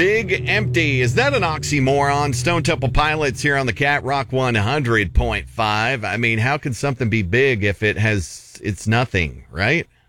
Big empty. Is that an oxymoron? Stone Temple Pilots here on the Cat Rock 100.5. I mean, how can something be big if it's nothing, right?